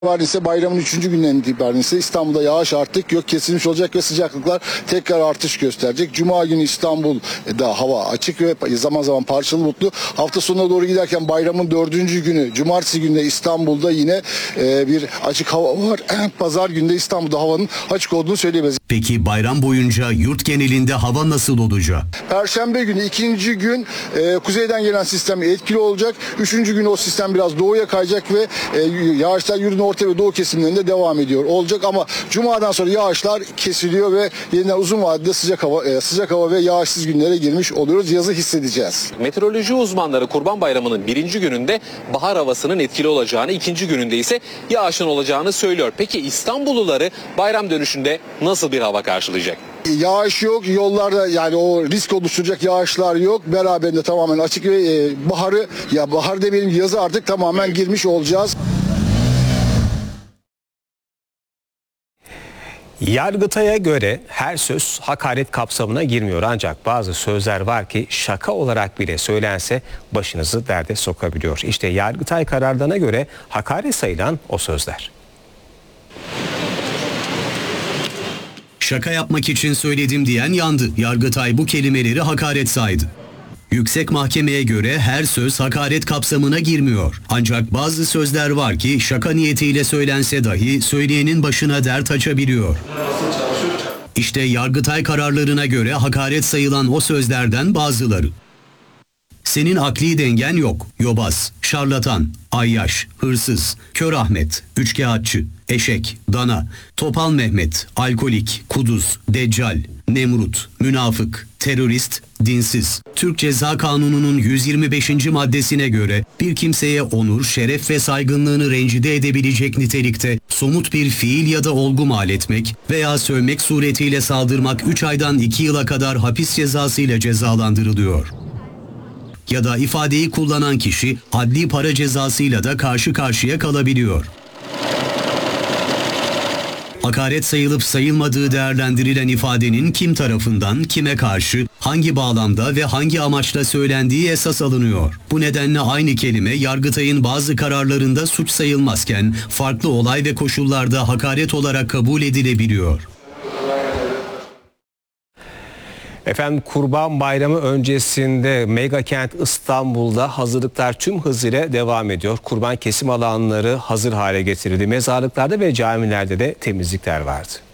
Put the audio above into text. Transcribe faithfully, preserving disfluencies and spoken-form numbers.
Var ise bayramın üçüncü günden itibaren ise İstanbul'da yağış artık gök kesilmiş olacak ve sıcaklıklar tekrar artış gösterecek. Cuma günü İstanbul'da hava açık ve zaman zaman parçalı bulutlu. Hafta sonuna doğru giderken bayramın dördüncü günü cumartesi günde İstanbul'da yine e, bir açık hava var. Pazar günde İstanbul'da havanın açık olduğunu söyleyebiliriz. Peki bayram boyunca yurt genelinde hava nasıl olacak? Perşembe günü ikinci gün e, kuzeyden gelen sistem etkili olacak. Üçüncü gün o sistem biraz doğuya kayacak ve e, yağışlar yurdun orta ve doğu kesimlerinde devam ediyor olacak ama Cuma'dan sonra yağışlar kesiliyor ve yeniden uzun vadede sıcak hava e, sıcak hava ve yağışsız günlere girmiş oluyoruz. Yazı hissedeceğiz. Meteoroloji uzmanları Kurban Bayramı'nın birinci gününde bahar havasının etkili olacağını, ikinci gününde ise yağışın olacağını söylüyor. Peki İstanbulluları bayram dönüşünde nasıl bir hava karşılayacak? Yağış yok, yollarda yani o risk oluşturacak yağışlar yok. Beraberinde tamamen açık ve e, baharı ya bahar demeyelim yazı artık tamamen girmiş olacağız. Yargıtay'a göre her söz hakaret kapsamına girmiyor ancak bazı sözler var ki şaka olarak bile söylense başınızı derde sokabiliyor. İşte Yargıtay kararlarına göre hakaret sayılan o sözler. Şaka yapmak için söyledim diyen yandı. Yargıtay bu kelimeleri hakaret saydı. Yüksek Mahkeme'ye göre her söz hakaret kapsamına girmiyor. Ancak bazı sözler var ki şaka niyetiyle söylense dahi söyleyenin başına dert açabiliyor. İşte Yargıtay kararlarına göre hakaret sayılan o sözlerden bazıları. Senin akli dengen yok, yobaz, şarlatan, ayyaş, hırsız, kör Ahmet, üçkağıtçı, eşek, dana, topal Mehmet, alkolik, kuduz, deccal, Nemrut, münafık, terörist, dinsiz. Türk Ceza Kanunu'nun yüz yirmi beşinci maddesine göre bir kimseye onur, şeref ve saygınlığını rencide edebilecek nitelikte somut bir fiil ya da olgu mal etmek veya sövmek suretiyle saldırmak üç aydan iki yıla kadar hapis cezası ile cezalandırılıyor. Ya da ifadeyi kullanan kişi adli para cezasıyla da karşı karşıya kalabiliyor. Hakaret sayılıp sayılmadığı değerlendirilen ifadenin kim tarafından, kime karşı, hangi bağlamda ve hangi amaçla söylendiği esas alınıyor. Bu nedenle aynı kelime Yargıtay'ın bazı kararlarında suç sayılmazken farklı olay ve koşullarda hakaret olarak kabul edilebiliyor. Efendim Kurban Bayramı öncesinde mega kent İstanbul'da hazırlıklar tüm hızıyla devam ediyor. Kurban kesim alanları hazır hale getirildi. Mezarlıklarda ve camilerde de temizlikler vardı.